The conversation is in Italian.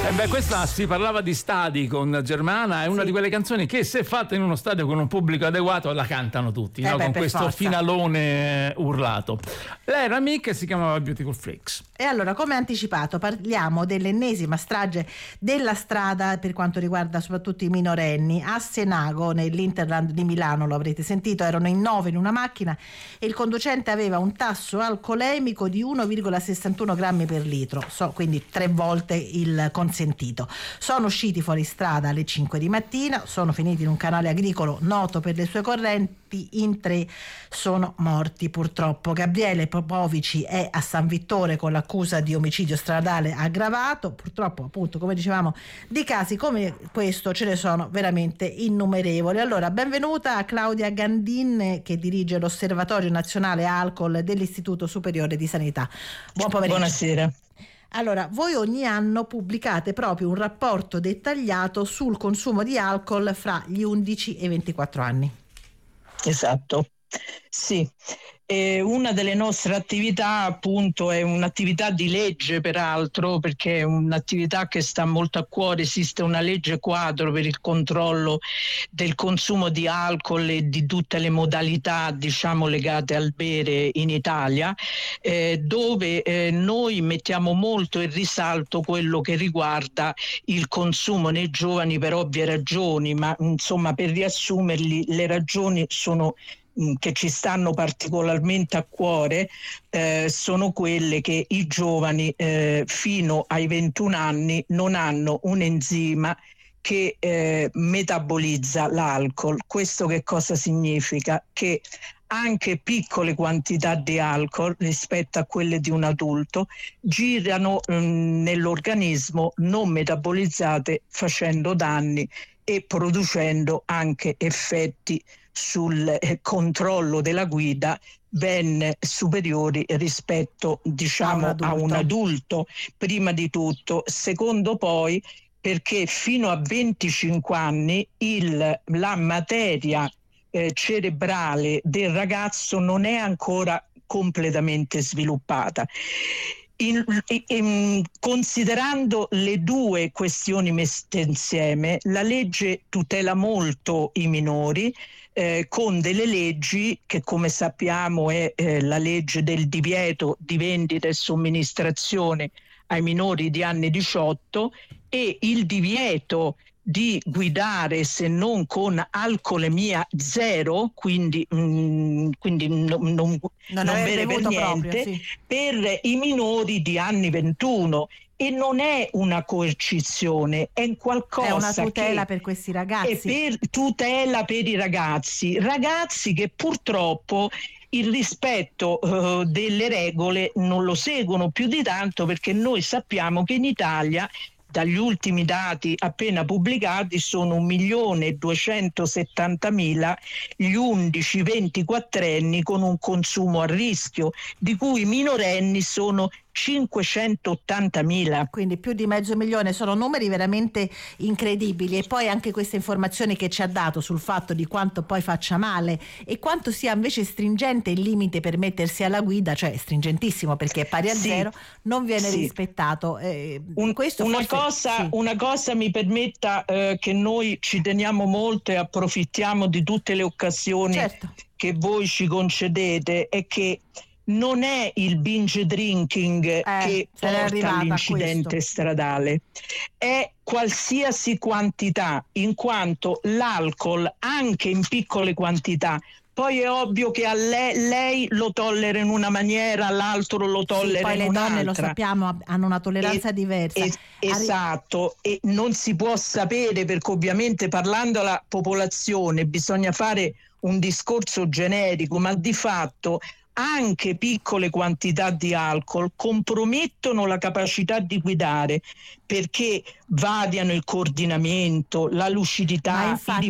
Questa si parlava di stadi con Germana, è una di quelle canzoni che se fatta in uno stadio con un pubblico adeguato la cantano tutti, no? Con questo forza. Finalone urlato. Lei era amica e si chiamava Beautiful Freaks. E allora, come anticipato, parliamo dell'ennesima strage della strada per quanto riguarda soprattutto i minorenni. A Senago, nell'Interland di Milano, lo avrete sentito, erano in 9 in una macchina e il conducente aveva un tasso alcolemico di 1,61 grammi per litro, quindi 3 volte il consentito. Sono usciti fuori strada alle 5 di mattina, sono finiti in un canale agricolo noto per le sue correnti, in 3 sono morti purtroppo. Gabriele Popovici è a San Vittore con l'accusa di omicidio stradale aggravato. Purtroppo, appunto, come dicevamo, di casi come questo ce ne sono veramente innumerevoli. Allora, benvenuta a Claudia Gandin, che dirige l'Osservatorio Nazionale Alcol dell'Istituto Superiore di Sanità. Buon pomeriggio. Buonasera. Allora, voi ogni anno pubblicate proprio un rapporto dettagliato sul consumo di alcol fra gli 11 e i 24 anni. Esatto, sì. Una delle nostre attività appunto è un'attività di legge, peraltro, perché è un'attività che sta molto a cuore. Esiste una legge quadro per il controllo del consumo di alcol e di tutte le modalità, diciamo, legate al bere in Italia, dove noi mettiamo molto in risalto quello che riguarda il consumo nei giovani per ovvie ragioni, ma insomma, per riassumerli, le ragioni sono che ci stanno particolarmente a cuore, sono quelle che i giovani fino ai 21 anni non hanno un enzima che metabolizza l'alcol. Questo che cosa significa? Che anche piccole quantità di alcol rispetto a quelle di un adulto girano nell'organismo non metabolizzate, facendo danni e producendo anche effetti sul controllo della guida ben superiori rispetto, diciamo, a un adulto, prima di tutto. Secondo, poi, perché fino a 25 anni la materia cerebrale del ragazzo non è ancora completamente sviluppata. Considerando le due questioni messe insieme, la legge tutela molto i minori, con delle leggi che, come sappiamo, è la legge del divieto di vendita e somministrazione ai minori di anni 18 e il divieto di guidare se non con alcolemia zero, quindi non bere per niente, proprio, sì, per i minori di anni 21. E non è una coercizione, è qualcosa, è una tutela per questi ragazzi. È per tutela per i ragazzi che purtroppo il rispetto delle regole non lo seguono più di tanto, perché noi sappiamo che in Italia, dagli ultimi dati appena pubblicati, sono 1.270.000 gli 11-24enni con un consumo a rischio, di cui i minorenni sono 580.000. Quindi più di 500.000, sono numeri veramente incredibili. E poi anche queste informazioni che ci ha dato sul fatto di quanto poi faccia male e quanto sia invece stringente il limite per mettersi alla guida, cioè stringentissimo perché è pari a zero, non viene rispettato. Una cosa mi permetta, che noi ci teniamo molto e approfittiamo di tutte le occasioni, certo, che voi ci concedete, è che non è il binge drinking che porta all'incidente stradale, è qualsiasi quantità, in quanto l'alcol, anche in piccole quantità, poi è ovvio che a lei lo tollera in una maniera, l'altro lo tollera in un'altra. Poi le donne, lo sappiamo, hanno una tolleranza diversa. Esatto, e non si può sapere, perché ovviamente parlando alla popolazione bisogna fare un discorso generico, ma di fatto anche piccole quantità di alcol compromettono la capacità di guidare, perché variano il coordinamento, la lucidità, i